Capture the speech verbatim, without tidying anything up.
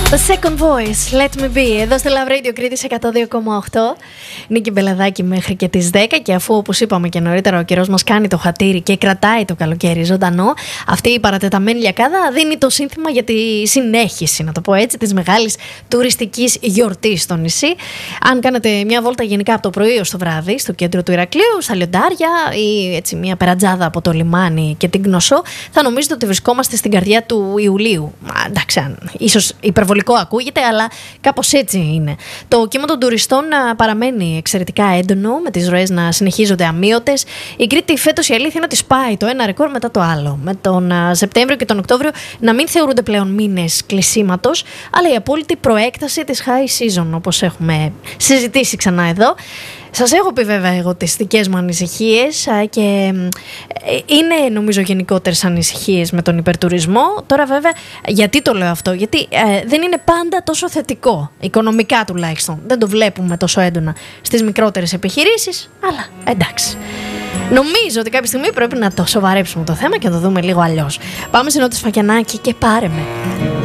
The second voice, let me be. Εδώ στο Love Radio Κρήτης εκατό δύο κόμμα οκτώ. Νίκη Μπελαδάκη μέχρι και τις δέκα. Και αφού, όπως είπαμε και νωρίτερα, ο καιρός μας κάνει το χατήρι και κρατάει το καλοκαίρι ζωντανό, αυτή η παρατεταμένη λιακάδα δίνει το σύνθημα για τη συνέχιση, να το πω έτσι, της μεγάλης τουριστικής γιορτής στο νησί. Αν κάνετε μια βόλτα γενικά από το πρωί ως το βράδυ στο κέντρο του Ηρακλείου, στα λιοντάρια ή έτσι μια περατζάδα από το λιμάνι και την Κνωσό, θα νομίζετε ότι βρισκόμαστε στην καρδιά του Ιουλίου. Μα, εντάξει, ίσως υπερβολικό ακούγεται, αλλά κάπως έτσι είναι. Το κύμα των τουριστών παραμένει εξαιρετικά έντονο, με τις ροές να συνεχίζονται αμείωτες. Η Κρήτη φέτος η αλήθεια είναι ότι σπάει το ένα ρεκόρ μετά το άλλο. Με τον Σεπτέμβριο και τον Οκτώβριο να μην θεωρούνται πλέον μήνες κλεισίματος, αλλά η απόλυτη προέκταση της high season, όπως έχουμε συζητήσει ξανά εδώ. Σας έχω πει βέβαια εγώ τις δικές μου ανησυχίες και είναι νομίζω γενικότερες ανησυχίες με τον υπερτουρισμό. Τώρα βέβαια γιατί το λέω αυτό? Γιατί ε, δεν είναι πάντα τόσο θετικό, οικονομικά τουλάχιστον. Δεν το βλέπουμε τόσο έντονα στις μικρότερες επιχειρήσεις, αλλά εντάξει. Νομίζω ότι κάποια στιγμή πρέπει να το σοβαρέψουμε το θέμα και να το δούμε λίγο αλλιώς. Πάμε σε Νότης Φακιανάκη και πάρε με.